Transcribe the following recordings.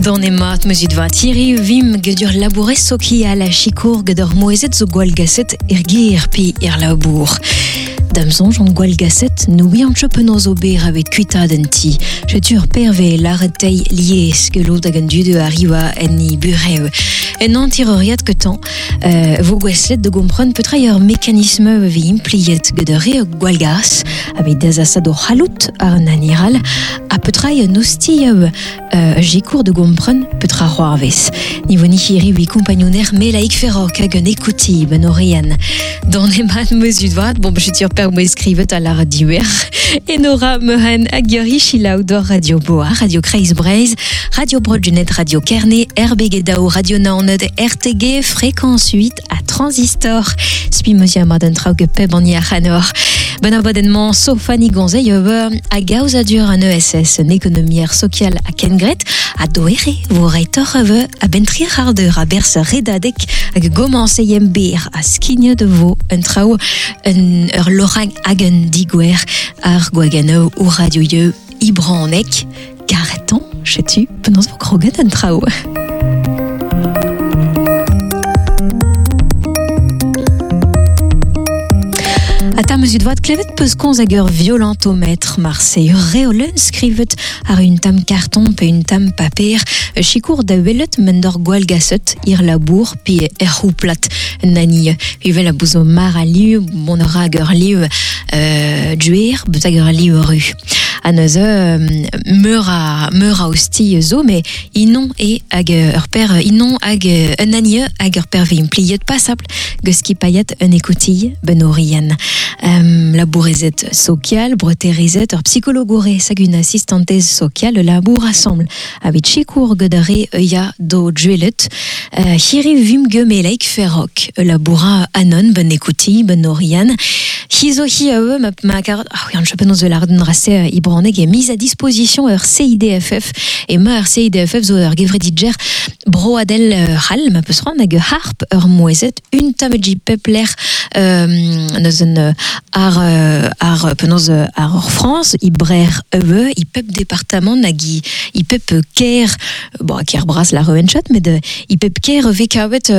Dans les maths, monsieur de Thierry, vim gedur labourer soki à la chicour gedor moezet zo gwalgaset ergir pi labour. Damson, Jean Gualgasset, nous bien chopenoz ober avec cuita denti. Je tur pervé l'arretei lies que l'eau d'agandu de arriva enni bureu. En antiroriat que tant, vos gueslet de gompron peut trayer mécanisme vi impliet gedere gualgas avec des assado halut ar naniral a peut trayer nosti jicour de gompron peut traroarves. Niveau nihiri vi compagnoner melaik ferroc agen écouti benorian. Dans les maths monsieur de bon je tire me escrivet à la radio et Nora Mehen Aguirre Chilaudor Radio Boa, Radio Kreis Braise, Radio Brodgenet, Radio Kerné, RBG Dao, Radio Naoned, RTG, Fréquence 8 à Transistor, Spimosia Maden Trauge Pebania Hanor, Benabodenement, Sofani Gonzayever, à Gauzadur en ESS, une économière sociale à Kengret, à Doere, vous reitoreve, à Bentri Harder, à Berse Redadek, à Gomanseyem Beer, à Skigne de Vaux, un trau, un Lorang Hagen Diguer, ar Guagano ou Radio Ibranek, Gareton, sais-tu, pendant vos kroget un trau. À mesure de voix clevet peus konzager violentomètre Marseille Réolen scrivet ar une tam carton pe une tam papier chicour da welet mendor gwalgaset ir labour pi houplat nani vive la bouzo mar à lieu mon rager lieu duer betager lieu rue another meura hosti zo mais inon et hag père inon hag nani hag père vim pliet passable geski payet un écoutille benorian labourezet social, breterizet, psychologore, sagun assistantez social, labour rassemble. Avec chicour gedare ya do juelet, hiri vim gemeleik ferroc, laboura anon, ben écouti, ben orian. Hizo hi ma carotte, oui, je peux nous l'arden rasse ibraneg est mise à disposition CIDFF et ma CIDFF zo gevredidger broadel hal ma peut se rendre nag harp moezet une tameji pepler dans ar penoz ar France ibrer i pep département nagi i pep ker bon ker bras la revenchat mais de i pep ker vekavet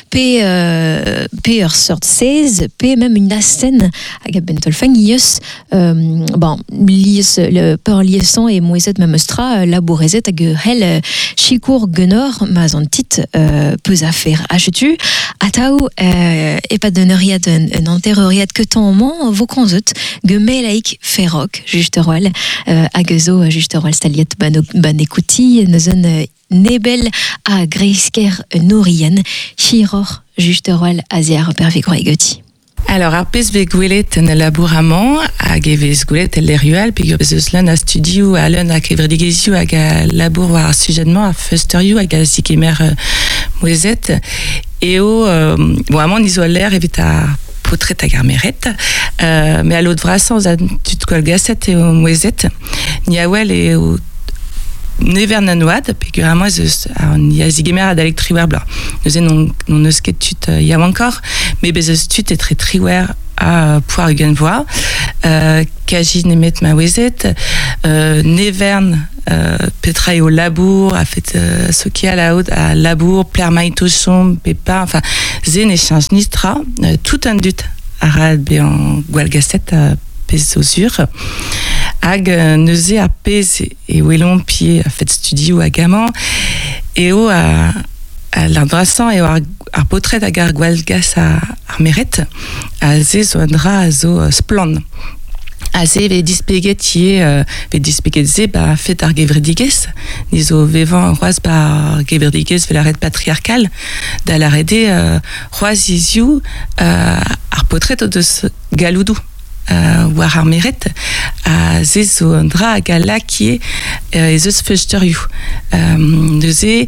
p sort 16 p même une scène hag bentolfang ius bon lies le per liaison et moezet memestra labourezet hag hel chicour genor mazantit peus affaire achetu atau et pas de riad un enterreriad que ton moment vos konzet gemelaik ferroc justerwal agezo justerwal staliet ban écouti nezon nebel a greisker norian chiror justerwal aziar pervigro egoti. Alors, arpez vegouelet en labourament, hag evez goulet el lerual, puis eus l'un a studio a l'un a kevredigezio hag a labour war sujettement a fusterioù hag a zikemer moezet. Eo, bon, amant iso l'air evit a potret hag ar meret, mais a l'autre vrasan za tut gwalgaset eo moezet, ni a wel eo never nanoad, pegur a moaz ni a zigemer ad elektriwer bla. Neuze non eus ket tut yav ankor, me bez eus tut etre triwer a poar ugen voa, kaji nemet ma wezet, nevern petra eo labour, a fet sokia la haut a labour, pler maito chom, pepa, enfin, zen e chanj nistra, tout un dut a rad be an gwalgaset pez o sur. Hag neuze a pez e welon pie a fet studio hag amañ eo a l'ardrasan eo ar potret hag ar gwalgas ar meret a ze zo an dra a zo splan. A ze ve dispeget ze ba fet ar gevredigez ni zo vevan roaz ba ar gevredigez ve la red patriarkal da la rede roaz izioù ar potret o deus galoudou war ar meret a ze zo an dra hag a lakie ez eus feusterioù neuze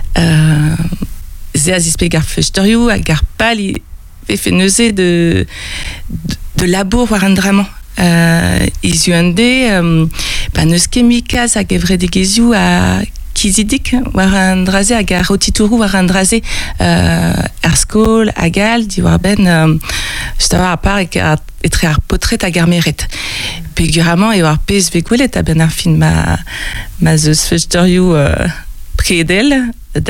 ze a zispeg ar feusterioù hag ar pal fe neuze de labour war an dramañ izu ande ba neus ket mikaz hag evredigezioù a kizidik war an draze hag ar otitourou war an draze ar skol hag al di war ben stavar a par etre ar potret hag ar meret peguramant e war pez vegwelet a ben ar fin ma zeus feusterioù prédel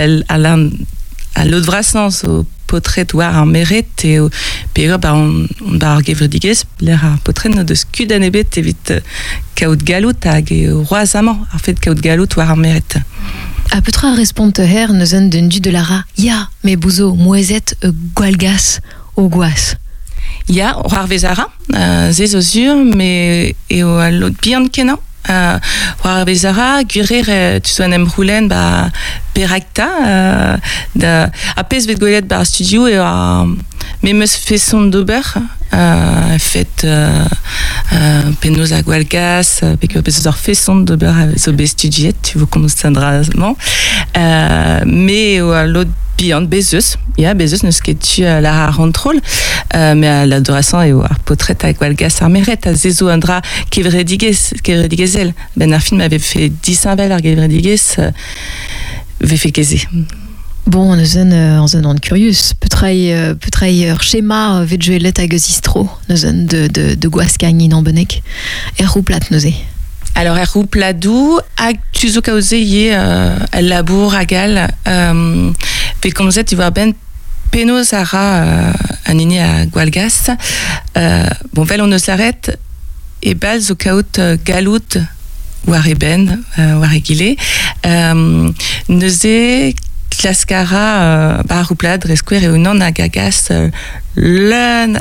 à l'autre brassens au potret war en meret et puis on bar gevridiges l'air potret de scudan ebet evit kaut galut hag roisamment en fait kaut galut war en meret. A petra répondre her neuzen d'un du de lara ya mais bouzo moezet gwalgas au guas. Ya war vezara zez osur mais et au l'autre bien kenan war vezara gurer tu sois nem roulen ba perakta da apes vet golet bar studio et mais me fait son d'ober fait penos a gwalgas parce que ça fait son d'ober so be studiet tu veux comme standardement mais l'autre bien Bezos, Bezos ne sketchu la rentrole, mais à l'adoration et au portrait à Gwalgas Armeret, à Zezo Andra, Kevrediguezel. Ben Arfin avait fait 10 vel à Kevrediguez, avait fait Kézé. Bon, on est curieux. Peut-être schéma vejuelet à Gezistro, de Guascagny en Benek, et rouplat nosé. Alors, roupladou, ag tuzo kaoze yé labour agal, puis comme ça, tu vois ben penos ara anini à Gwalgas. Bon, vel on ne s'arrête et bal zo kaout galout war eben war egile. Neuze klaskara bar rouplad resquer et unan a gagas l'un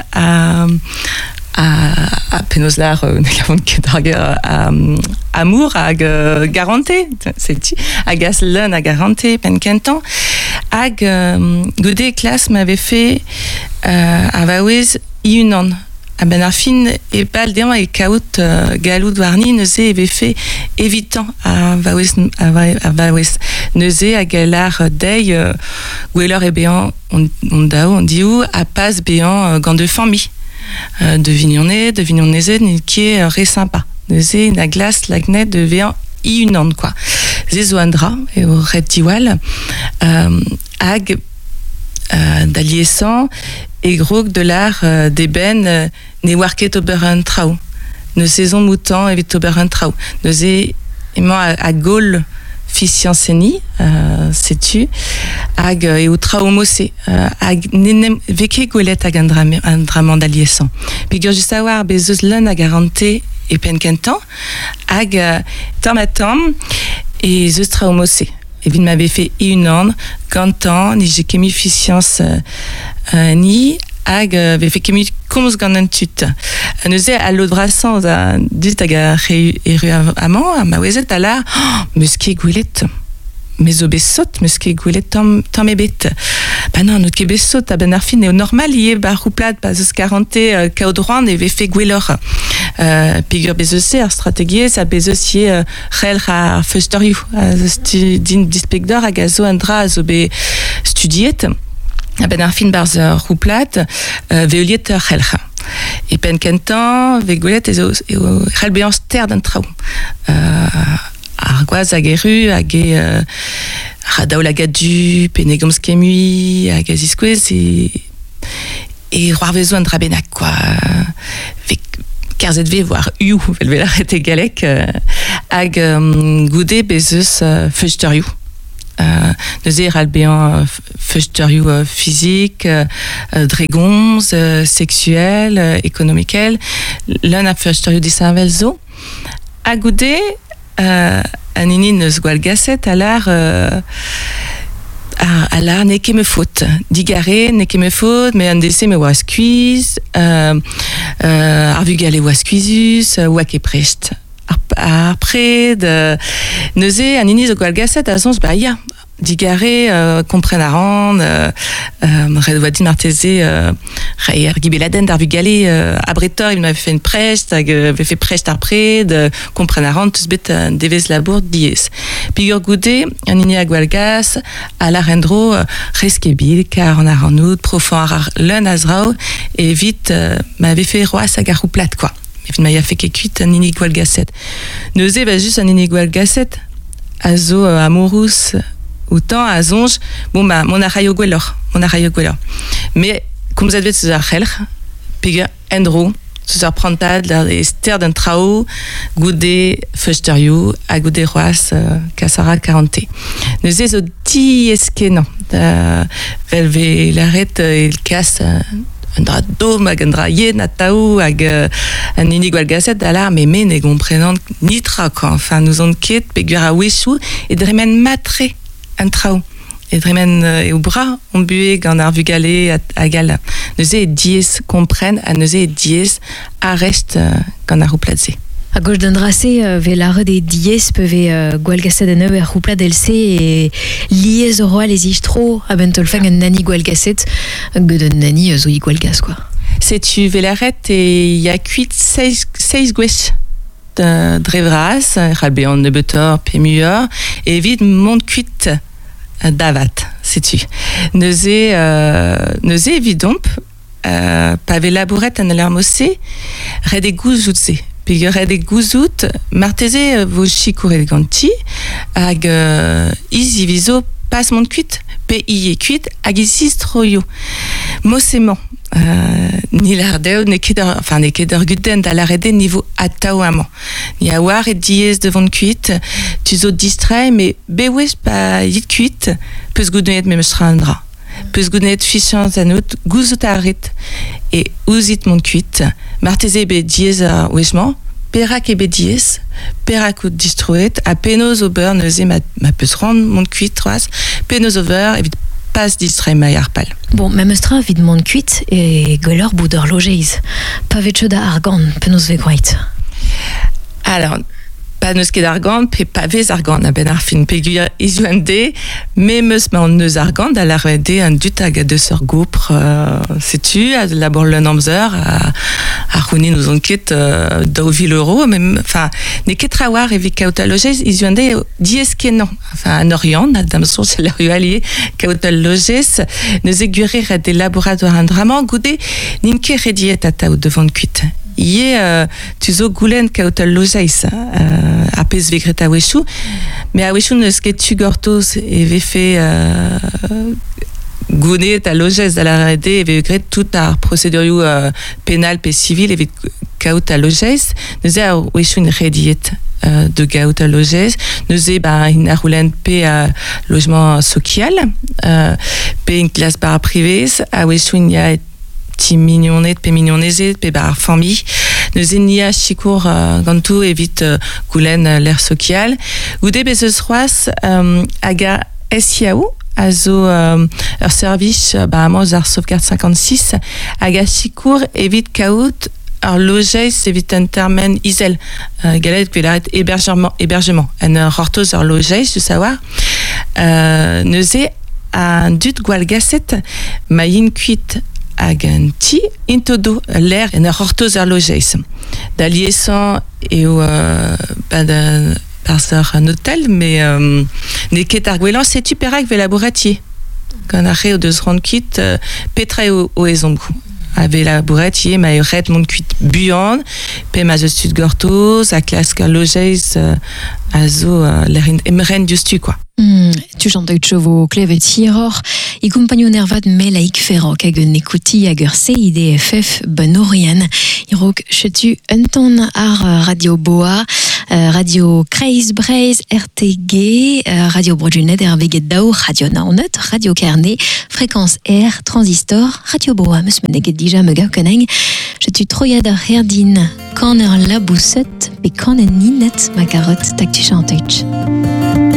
à penoslar negavon kedarger amour ag garanté c'est agas l'un a garanté pen kentan ag godé classe m'avait fait à vaouez iunan a ben arfin et baldean et kaout galou douarni neuze avait fait évitant à vaouez neuze a galar dei gweler et béan on dao on dit où à passe béan gant de famille de Vignonnais, qui est très sympa. C'est la glace, la gnette de véan iunande, quoi. Zezoandra, et au red tiwal, ag, d'aliessan, et grog de l'art d'ébène, ne warket oberen trau. Ne saison moutant, évite oberen trau. Ne zé, aimant à Gaulle, Ficianceni, sais-tu, ag et au traumosé, ag nenem veke golet ag andramand aliessan. Puis juste savoir bezos l'un a garanté et penkentan, ag tamatam et zeus traumosé. Et vin m'avait fait une an, gantan, ni j'ai kemi ficiance ni ag avait fait kemi komos gandantut. Neuze à l'autre brassant dit aga eru amant ma wezet à la meski goulet mes obessot meski goulet tam ebet bah non notre kebessot à ben arfin et au normal y est ba rouplat pas ce 40 caudran et avait fait gouelor pigur bezosé à stratégie ça bezosier rel ra fusteriu din dispector à gazo andra zobe studiet à ben arfin barzer rouplat veoliet relha et penkentan vegolet et relbean ster d'un trau argoaz ageru age radaou la gadu penegom skemui agazisquez et roar besoin de rabenac quoi KZV voire you velvel arrêter galek ag goudé bezos feuchteriou neuze ralbean feuchteriou physique dragons sexuel économiquel l'un a feuchteriou di Saint-Velzo a goudé anini neus gwalgaset à l'art neke me faute digare neke me faute mais un décès me was quiz arvu gale was quizus wake prest après de neuze anini zo gwalgaset a sons ba ya digare comprenaran redouadin martezé reier gibeladen d'arvu galé à Bretor il m'avait fait une preste avait fait preste après de comprenaran tous bet devez labour dies pigur goudé un inni à Gwalgas à la rendro reskebil car on a renout profond l'un azrao et vite m'avait fait roi sa garou plate quoi il m'a fait qu'écuite un inni Gwalgaset neuze va juste un inni Gwalgaset azo amourous autant à zonge bon bah mon arayo gwelor mais comme vous avez ce arrel piga endro Sur prantad ester d'un trao goudé feusterio a goudé roas casara 40. Nous es au dieskenan velve l'arrête il casse un drap dôme hag un drap yen a taou hag un inig walgaset alar mais ne comprenant nitra quoi. Enfin nous on ket peguer a wechou et dremen matre un trao. Et dremen et au bras on bué gant ar vugalé à gal neuze dies comprennent à neuze dies arrest gant ar rouplaze. À gauche d'un dracé, velare des dies peuvent gwalgasset an eur roupla delce et liez au roi les istro à bentolfang un nani gwalgasset gud un nani zo i gwalgas quoi. C'est tu velaret et y a cuit 6 gwech drevras ralbe en nebetor pemuor et vide mont cuit davat, sais-tu. Neuze évidemment pavé labouret an alarmosé red e gouzoutse. Puis red e gouzout marteze vos chikour eleganti hag izi viso pas mont cuit pe i e cuit hag isis troyo. Mosement ni lardeo ne keder guden da larede niveau atao amant. Ni a war et diez devant cuit, tu zo distrait mais bewes pa yit cuit, peus goudenet me strandra. Peus goudenet fichans anout gouzout arit et ouzit mon cuit, marteze be diez a wechement, perak ebe diez, perak out distroet, a penos au beurre neuze ma peus rand mon cuit troas, penos au beurre evit pas distrait ma yarpal. Bon, même stra vid mon cuit et goleur boudor logeiz. Pavetcho da argan, penos vegwait. Alors, pas neus ket argan, pe pavez argan a ben ar fin peguia izuende, mais meus ma an neus argan da l'arrede un dut hag a deus ur goupr, sais-tu, a labor le namzer, a rouni nous on ket d'au €, mais enfin, ne ket trawar evit kaouta logez, izuende dies kenan, enfin, an orient, a damson c'est l'air allié, kaouta logez, neus egure red de laboratoire un draman, goudé, nin ket rediet a taou devant cuit. Ie tu zo goulen kaoutal lojeiz a pez vegret a wechou, mais a wechou neus ket tu gortoz e vefe gounet a lojeiz a la rede e vegret tout ar procéduriou pénal pe civil e vet kaout a lojeiz, neuze a wechou une rediet de gaout a lojeiz, neuze in ar roulen pe a logement social, pe une classe bar privés, a wechou in ya ti mignonnet pe mignonezet pe bar famille neuze nia chikour gantou evit goulen l'air social goude bezeus roas aga SIAO a zo ur service amoz ar sauvegarde 56 aga chikour evit kaout ar lojeiz evit un termen izel galet gwellaret hébergement en hortoz ar lojeiz du savoir neuze a dut gwalgaset ma yin kuit hag un ti intodo l'air en ur hortoz ar lojeiz. Da liaison eo par un hôtel, mais ne ket ar gwellañ setu perak ve labouratier. Gant ar re o deus rand kuit petra o ezombrou. Ave labouratier ma e red mont kuit buan, pe ma zeus tud gortoz, a klask ar lojeiz a zo l'air emren diustu, quoi. Tu chantoit chovo klevet hiror, I compagnon nervat melaik ferok hag un ekouti hag ur CIDFF benorian. Irok chetu un ton ar Radio Boa, Radio Kreis Breiz, RTG, Radio Brojunet, RVG Dao, Radio Naonet, Radio Carnet, Fréquence R, Transistor, Radio Boa, meus meneget dija mega keneng. Chetu troyad ar herdin, kan ur labouset, pe kan en ninet ma carotte tak tu chantoit.